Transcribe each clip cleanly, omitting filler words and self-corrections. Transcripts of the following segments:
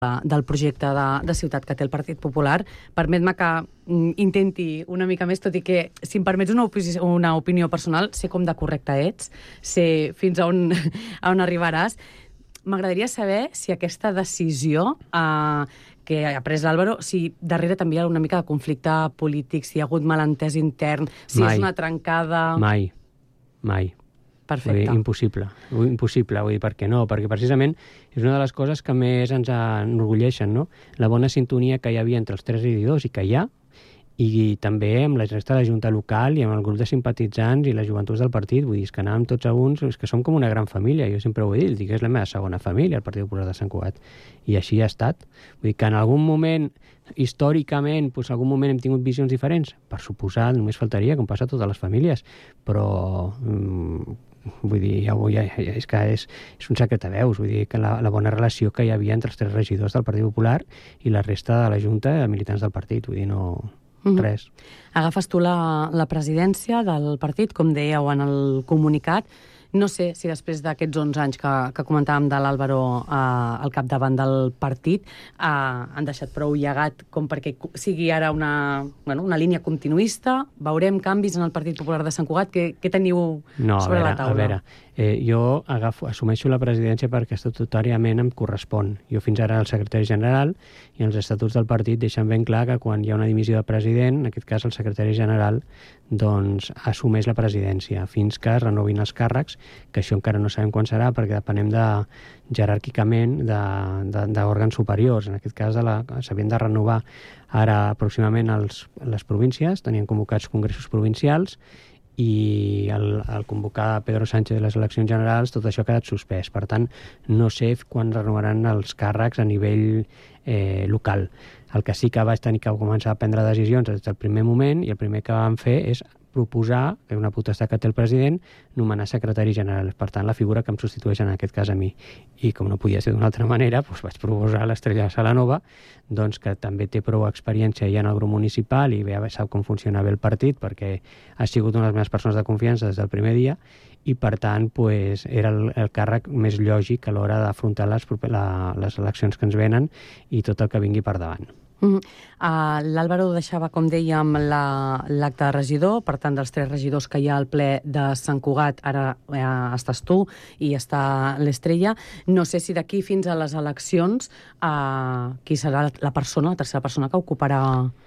del projecte de ciutat que té el Partit Popular. Permet-me que intenti una mica més, tot i que, si em permets una opinió personal, sé com de correcte ets, sé fins a on arribaràs. M'agradaria saber si aquesta decisió que ha pres l'Álvaro, si darrere també hi ha una mica de conflicte polític, si hi ha hagut malentès intern, si és una trencada... Mai. Perfecte. Impossible, vull dir, per què no? Perquè precisament és una de les coses que més ens enorgulleixen, no? La bona sintonia que hi havia entre els tres regidors i que hi ha, i també amb la resta de la Junta Local i amb el grup de simpatitzants i les joventuts del partit. Vull dir, és que anàvem tots a uns, és que som com una gran família, jo sempre ho he dit, que és la meva segona família, el Partit Popular de Sant Cugat, i així ha estat. Vull dir que en algun moment, històricament, en algun moment hem tingut visions diferents, per suposar, només faltaria, com passa a totes les famílies, però... vull dir, és que és un secret a veus, vull dir que la bona relació que hi havia entre els tres regidors del Partit Popular i la resta de la Junta de militants del partit, vull dir, no... res. Agafes tu la presidència del partit, com dèieu en el comunicat. No sé si després d'aquests 11 anys que comentàvem de l'Álvaro al capdavant del partit han deixat prou llegat com perquè sigui ara una línia continuista. Veurem canvis en el Partit Popular de Sant Cugat. Què teniu sobre la taula? A veure, jo assumeixo la presidència perquè estatutàriament em correspon. Jo fins ara el secretari general i els estatuts del partit deixen ben clar que quan hi ha una dimissió de president, en aquest cas el secretari general, doncs assumeix la presidència fins que es renovin els càrrecs, que això encara no sabem quan serà perquè depenem jeràrquicament d'òrgans superiors. En aquest cas s'havien de renovar ara pròximament les províncies, tenien convocats congressos provincials i al convocar Pedro Sánchez de les eleccions generals tot això ha quedat suspès. Per tant, no sé quan renovaran els càrrecs a nivell local. El que sí que vaig tenir que començar a prendre decisions des del primer moment, i el primer que vam fer és proposar, que és una potestat que té el president, nomenar secretari general. Per tant, la figura que em substitueix en aquest cas a mi. I com no podia ser d'una altra manera, doncs vaig proposar l'Estrella Salanova, doncs, que també té prou experiència ja en el grup municipal i sap com funciona bé el partit, perquè ha sigut una de les meves persones de confiança des del primer dia, i per tant doncs, era el càrrec més lògic a l'hora d'afrontar les eleccions que ens venen i tot el que vingui per davant. L'Álvaro deixava, com dèiem, l'acte de regidor, per tant, dels tres regidors que hi ha al ple de Sant Cugat, ara estàs tu i està l'Estrella. No sé si d'aquí fins a les eleccions qui serà la tercera persona que ocuparà...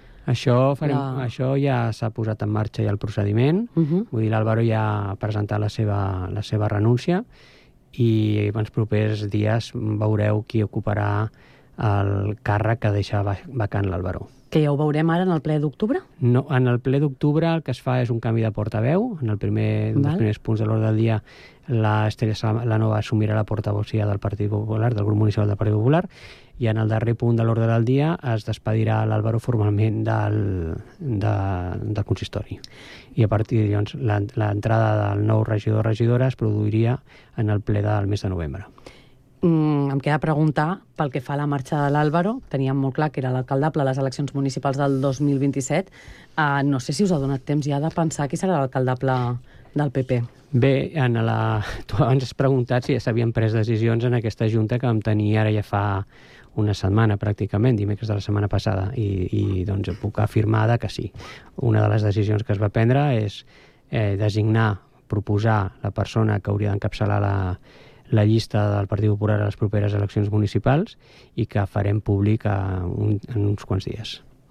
Això ja s'ha posat en marxa ja el procediment. Vull dir, l'Álvaro ja ha presentat la seva renúncia i en els propers dies veureu qui ocuparà el càrrec que deixa vacant l'Álvaro. Que ja ho veurem ara en el ple d'octubre? No, en el ple d'octubre el que es fa és un canvi de portaveu. En dels primers punts de l'ordre del dia, l'Estrella Salanova assumirà la portavocía del Partit Popular, del grup municipal del Partit Popular, i en el darrer punt de l'ordre del dia es despedirà l'Álvaro formalment del consistori. I a partir de llavors l'entrada del nou regidor o regidora es produiria en el ple del mes de novembre. Em queda preguntar, pel que fa a la marxa de l'Álvaro, teníem molt clar que era l'alcaldable a les eleccions municipals del 2027. No sé si us ha donat temps ja de pensar qui serà l'alcaldable del PP. Bé, tu abans has preguntat si ja s'havien pres decisions en aquesta junta que vam tenir ara ja fa una setmana pràcticament, dimecres de la setmana passada, i doncs puc afirmar que sí. Una de les decisions que es va prendre és proposar la persona que hauria d'encapçalar la llista del Partit Popular a les properes eleccions municipals i que farem públic en uns quants dies.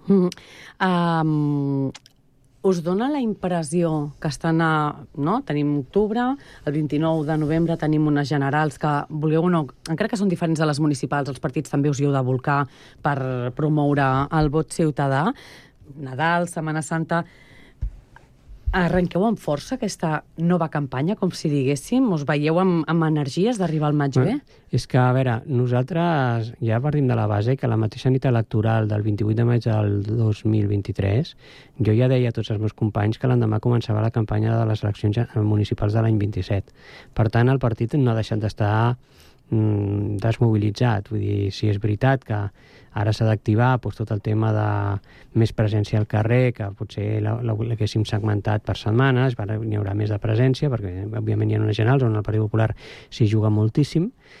Us dona la impressió que tenim octubre, el 29 de novembre tenim unes generals que, vulgueu o no, encara que són diferents de les municipals, els partits també us hi heu de volcar per promoure el vot ciutadà. Nadal, Setmana Santa... Arrenqueu amb força aquesta nova campanya, com si diguéssim? Us veieu amb energies d'arribar al maig bé? És que, a veure, nosaltres ja partim de la base que la mateixa nit electoral del 28 de maig del 2023 jo ja deia a tots els meus companys que l'endemà començava la campanya de les eleccions municipals de l'any 27. Per tant, el partit no ha deixat d'estar desmobilitzat. Vull dir, si és veritat que ara s'ha d'activar tot el tema de més presència al carrer, que potser l'haguéssim segmentat per setmanes, n'hi haurà més de presència, perquè òbviament hi ha unes generals on el Partit Popular s'hi juga moltíssim,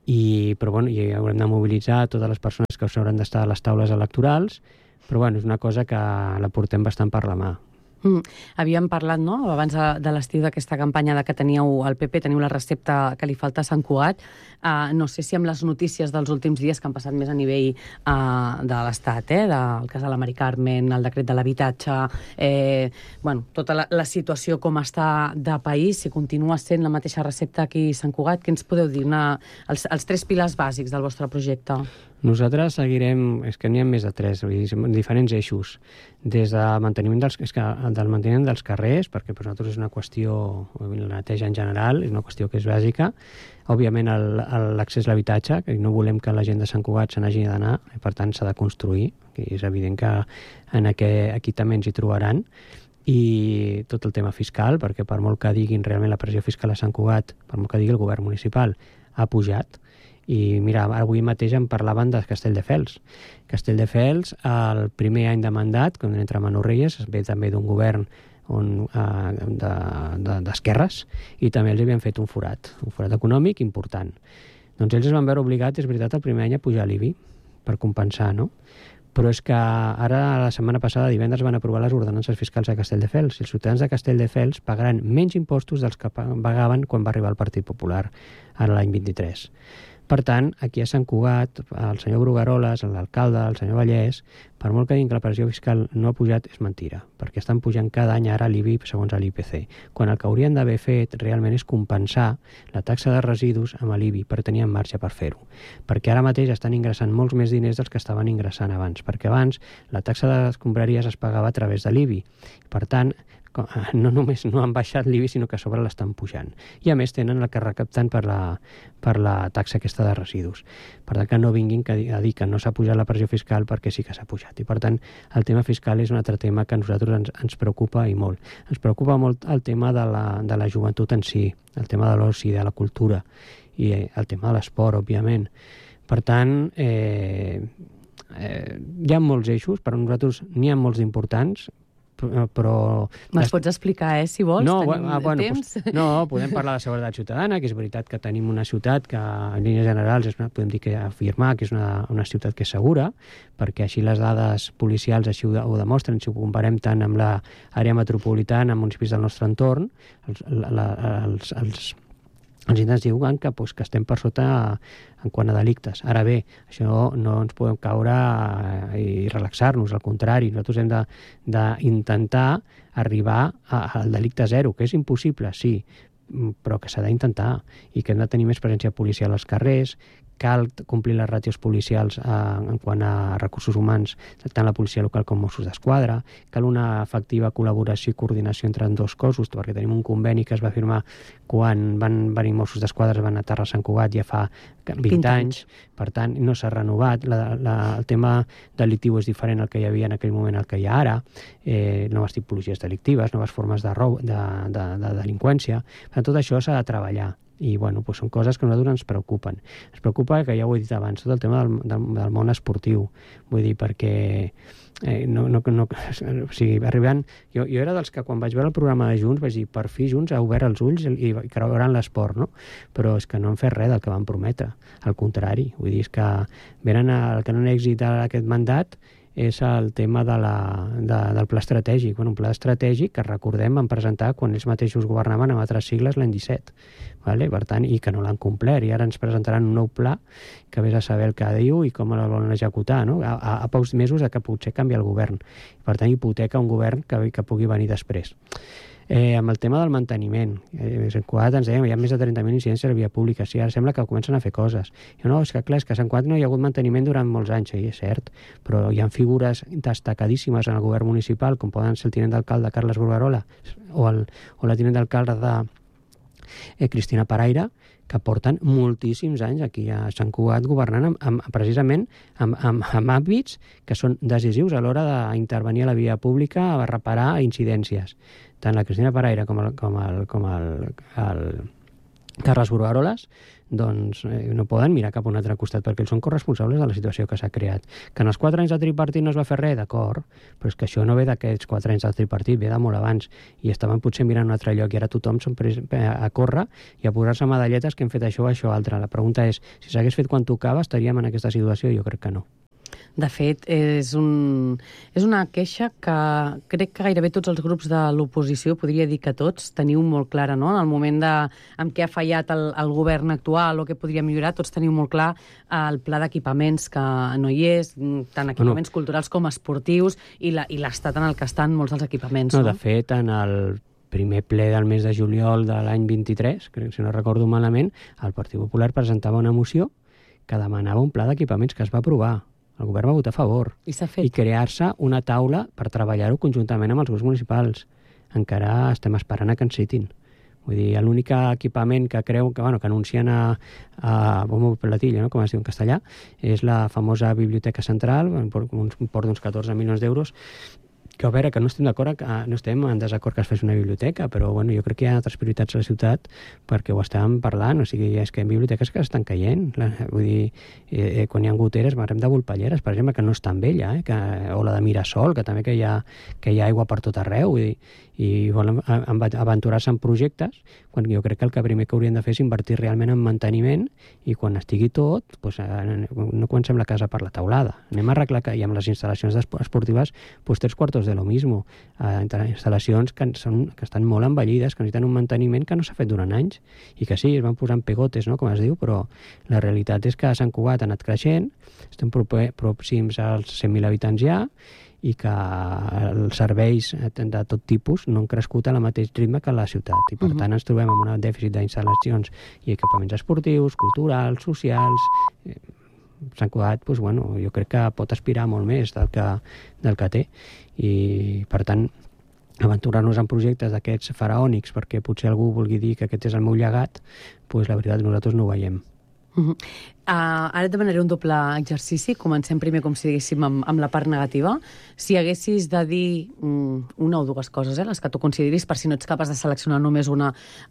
però bueno, i haurem de mobilitzar totes les persones que hauran d'estar a les taules electorals, però bueno, és una cosa que la portem bastant per la mà. Havíem parlat, no?, abans de l'estiu d'aquesta campanya que teníeu al PP, teniu la recepta que li falta a Sant Cugat. No sé si amb les notícies dels últims dies que han passat més a nivell de l'Estat, del cas de la Mari Carmen, el decret de l'habitatge, tota la situació com està de país, si continua sent la mateixa recepta aquí a Sant Cugat, què ens podeu dir? Els 3 pilars bàsics del vostre projecte. Nosaltres seguirem, és que n'hi ha més de 3, diferents eixos, des del manteniment dels carrers, perquè per nosaltres és una qüestió, la neteja en general, és una qüestió que és bàsica, òbviament l'accés a l'habitatge, que no volem que la gent de Sant Cugat se n'hagi d'anar, per tant s'ha de construir, que és evident que aquí també ens hi trobaran, i tot el tema fiscal, perquè per molt que diguin realment la pressió fiscal a Sant Cugat, per molt que digui el govern municipal, ha pujat. I mira, avui mateix em parlaven de Castelldefels. Castelldefels, el primer any de mandat, quan entra Manurreyes, ve també d'un govern d'esquerres, i també els havien fet un forat econòmic important. Doncs ells es van veure obligats, és veritat, el primer any a pujar l'IBI per compensar, no? Però és que ara, la setmana passada, divendres, van aprovar les ordenances fiscals a Castelldefels, i els ciutadans de Castelldefels pagaran menys impostos dels que pagaven quan va arribar el Partit Popular, ara l'any 23. Per tant, aquí a Sant Cugat, el senyor Brugueroles, l'alcalde, el senyor Vallès, per molt que diguin que la pressió fiscal no ha pujat, és mentira, perquè estan pujant cada any ara l'IBI segons l'IPC, quan el que haurien d'haver fet realment és compensar la taxa de residus amb l'IBI, per tenir en marxa per fer-ho. Perquè ara mateix estan ingressant molts més diners dels que estaven ingressant abans, perquè abans la taxa de escombraries es pagava a través de l'IBI. Per tant, no només no han baixat l'IBI, sinó que a sobre l'estan pujant. I a més tenen el que recapten per la taxa aquesta de residus. Per tant, que no vinguin a dir que no s'ha pujat la pressió fiscal, perquè sí que s'ha pujat. I per tant, el tema fiscal és un altre tema que a nosaltres ens preocupa i molt. Ens preocupa molt el tema de la joventut en si, el tema de l'oci, de la cultura, i el tema de l'esport, òbviament. Per tant, hi ha molts eixos, per a nosaltres n'hi ha molts d'importants, però... Me'ls pots explicar, si vols? Tenim temps? Podem parlar de seguretat ciutadana, que és veritat que tenim una ciutat que, en línies generals, podem dir que afirmar que és una ciutat que és segura, perquè així les dades policials així ho demostren, si ho comparem tant amb l'àrea metropolitana, amb municipis del nostre entorn, els intents diuen que estem per sota en quant a delictes. Ara bé, això no ens podem caure i relaxar-nos, al contrari, nosaltres hem d'intentar arribar al delicte zero, que és impossible, sí, però que s'ha d'intentar, i que hem de tenir més presència policial als carrers, cal complir les ràtios policials en quant a recursos humans, tant la policia local com Mossos d'Esquadra, cal una efectiva col·laboració i coordinació entre dos cossos, perquè tenim un conveni que es va firmar quan van venir Mossos d'Esquadra, van aterrar a Sant Cugat ja fa 20 anys, per tant no s'ha renovat, el tema delictiu és diferent al que hi havia en aquell moment al que hi ha ara, noves tipologies delictives, noves formes de delinqüència, per tot això s'ha de treballar. I són coses que a nosaltres ens preocupen. Ens preocupa, que ja ho he dit abans, tot el tema del món esportiu. Vull dir, perquè arribant... Jo era dels que quan vaig veure el programa de Junts vaig dir, per fi Junts ha obert els ulls i creuran l'esport, no? Però és que no han fet res del que van prometre. Al contrari, vull dir, és que venen el que no han èxit aquest mandat és el tema del pla estratègic. Un pla estratègic que, recordem, van presentar quan ells mateixos governaven amb altres sigles l'any 17. Per tant, i que no l'han complert. I ara ens presentaran un nou pla que vés a saber el que diu i com el volen executar, no? A pocs mesos que potser canvia el govern. Per tant, hipoteca un govern que pugui venir després. Amb el tema del manteniment, Sant Cugat ens dèiem, hi ha més de 30.000 incidències a la via pública, sí, ara sembla que comencen a fer coses. No, és que clar, és que a Sant Cugat no hi ha hagut manteniment durant molts anys, sí, és cert, però hi ha figures destacadíssimes en el govern municipal, com poden ser el tinent d'alcalde Carles Bruguerola o la tinent d'alcalde de Cristina Paraire, que porten moltíssims anys aquí a Sant Cugat governant precisament amb àmbits que són decisius a l'hora d'intervenir a la via pública a reparar incidències. Tant la Cristina Paraire com Carles Bruaroles, doncs no poden mirar cap a un altre costat perquè ells són corresponsables de la situació que s'ha creat. Que en els 4 anys de tripartit no es va fer res, d'acord, però és que això no ve d'aquests 4 anys de tripartit, ve de molt abans, i estaven potser mirant un altre lloc i ara tothom són a córrer i a posar-se medalletes que hem fet això o això altre. La pregunta és, si s'hagués fet quan tocava, estaríem en aquesta situació? Jo crec que no. De fet, és una queixa que crec que gairebé tots els grups de l'oposició, podria dir que tots, teniu molt clara, no? En el moment en què ha fallat el govern actual o què podria millorar, tots teniu molt clar el pla d'equipaments que no hi és, tant equipaments culturals com esportius, i l'estat en el que estan molts dels equipaments. No, de fet, en el primer ple del mes de juliol de l'any 23, crec, si no recordo malament, el Partit Popular presentava una moció que demanava un pla d'equipaments que es va aprovar. El govern va votar a favor. I s'ha fet. I crear-se una taula per treballar-ho conjuntament amb els grups municipals. Encara estem esperant que ens citin. Vull dir, l'únic equipament que creu que anuncien a bombo platillo, no? Com es diu en castellà, és la famosa Biblioteca Central, per un import d'uns 14 milions d'euros, que a veure, que no estem d'acord, no estem en desacord que es fes una biblioteca, però bueno, jo crec que hi ha altres prioritats a la ciutat perquè ho estàvem parlant, o sigui, és que hi ha biblioteques que estan caient, vull dir, quan hi ha goteres, parlem de Volpelleres, per exemple, que no és tan vella, o la de Mirasol, que també que hi ha aigua per tot arreu, vull dir, i volen aventurar-se en projectes, quan jo crec que el primer que haurien de fer és invertir realment en manteniment, i quan estigui tot, doncs, no comencem la casa per la teulada. Anem a arreglar que, i amb les instal·lacions esportives, doncs 3/4 de lo mismo. Instal·lacions que estan molt envellides, que necessiten un manteniment que no s'ha fet durant anys, i que sí, es van posant pegotes, no?, com es diu, però la realitat és que Sant Cugat ha anat creixent, estem pròxims als 100.000 habitants ja, i que els serveis de tot tipus no han crescut al mateix ritme que la ciutat, i per tant ens trobem amb un dèficit d'instal·lacions i equipaments esportius, culturals, socials. Sant Cugat, doncs, bueno, jo crec que pot aspirar molt més del que té, i per tant aventurar-nos en projectes d'aquests faraònics perquè potser algú vulgui dir que aquest és el meu llegat, doncs la veritat nosaltres no ho veiem. Ara et demanaré un doble exercici. Comencem primer, com si diguéssim, amb la part negativa. Si haguessis de dir una o dues coses, les que tu consideris, per si no ets capaç de seleccionar només una,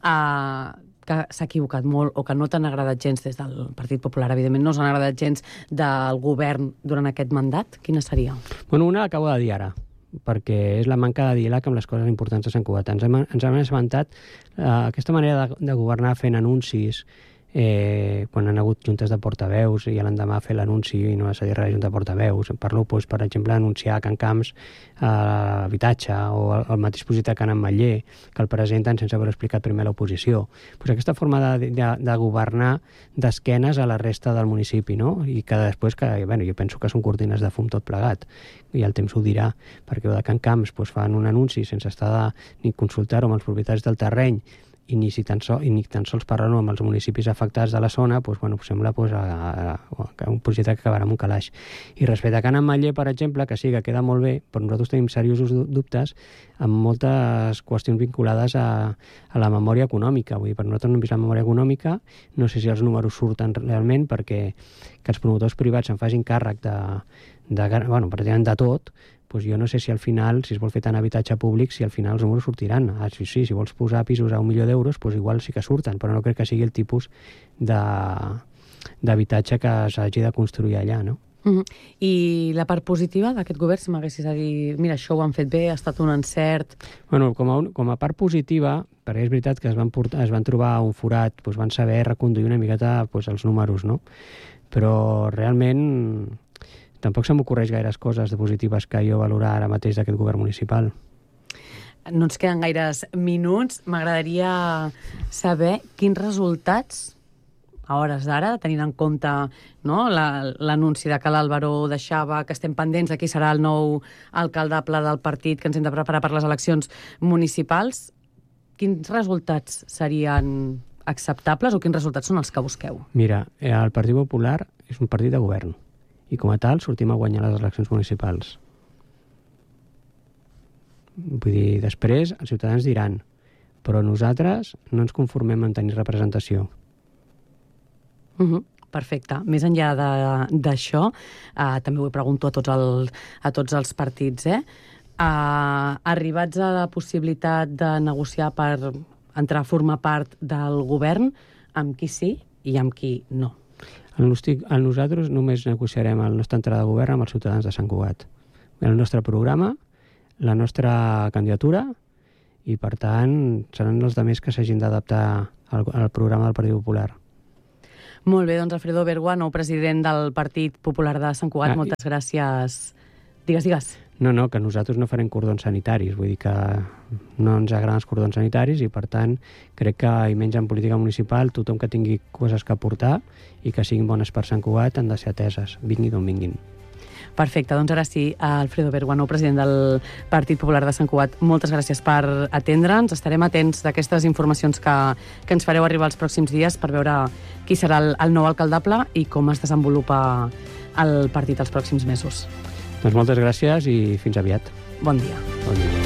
que s'ha equivocat molt o que no t'han agradat gens des del Partit Popular, evidentment no s'han agradat gens del govern durant aquest mandat, quina seria? Bueno, una l'acabo de dir ara, perquè és la manca de diàleg amb les coses importants de Sant Cugat. Ens hem assabentat aquesta manera de governar fent anuncis, quan han hagut juntes de portaveus i l'endemà fer l'anunci i no s'ha dit res de junta de portaveus. Parlo, doncs, per exemple, anunciar Can Camps l'habitatge o el mateix projecte Can Ametller, que el presenten sense haver explicat primer l'oposició. Doncs aquesta forma de governar d'esquenes a la resta del municipi, no? I que després, jo penso que són cortines de fum tot plegat, i el temps ho dirà, perquè de Can Camps fan un anunci sense estar ni consultar-ho amb els propietaris del terreny, i ni tan sols parlar-ho amb els municipis afectats de la zona, sembla un projecte que acabarà amb un calaix. I respecte a Can Ametller, per exemple, que sí, que queda molt bé, però nosaltres tenim seriosos dubtes amb moltes qüestions vinculades a la memòria econòmica. Vull dir, per nosaltres no hem vist la memòria econòmica, no sé si els números surten realment perquè que els promotors privats se'n facin càrrec pràcticament de tot, doncs jo no sé si al final, si es vol fer tant habitatge públic, si al final els números sortiran. Sí, si vols posar pisos a 1 milió d'euros, doncs igual sí que surten, però no crec que sigui el tipus d'habitatge que s'hagi de construir allà, no? I la part positiva d'aquest govern, si m'haguessis de dir, mira, això ho han fet bé, ha estat un encert... Bueno, com a part positiva, perquè és veritat que es van trobar un forat, doncs van saber reconduir una miqueta els números, no? Però realment tampoc se m'ocorreix gaires coses positives que jo valorar ara mateix d'aquest govern municipal. No ens queden gaires minuts. M'agradaria saber quins resultats, a hores d'ara, tenint en compte l'anunci de que l'Álvaro deixava, que estem pendents de qui serà el nou alcaldable del partit, que ens hem de preparar per les eleccions municipals, quins resultats serien acceptables o quins resultats són els que busqueu? Mira, el Partit Popular és un partit de govern, i com a tal sortim a guanyar les eleccions municipals. Vull dir, després els ciutadans diran, però nosaltres no ens conformem en tenir representació. Perfecte. Més enllà d'això, també ho pregunto a tots els partits, arribats a la possibilitat de negociar per entrar a formar part del govern, amb qui sí i amb qui no. Nosaltres només negociarem la nostra entrada de govern amb els ciutadans de Sant Cugat. El nostre programa, la nostra candidatura, i per tant seran els altres que s'hagin d'adaptar al programa del Partit Popular. Molt bé, doncs Alfredo Bergua, nou president del Partit Popular de Sant Cugat, moltes gràcies. Digues. No, que nosaltres no farem cordons sanitaris, vull dir que no ens agraden els cordons sanitaris i, per tant, crec que, i menys en política municipal, tothom que tingui coses que aportar i que siguin bones per Sant Cugat han de ser ateses, vingui d'on vinguin. Perfecte, doncs ara sí, Alfredo Bergua, nou president del Partit Popular de Sant Cugat, moltes gràcies per atendre'ns. Estarem atents d'aquestes informacions que ens fareu arribar els pròxims dies per veure qui serà el nou alcaldable i com es desenvolupa el partit els pròxims mesos. Doncs moltes gràcies i fins aviat. Bon dia. Bon dia.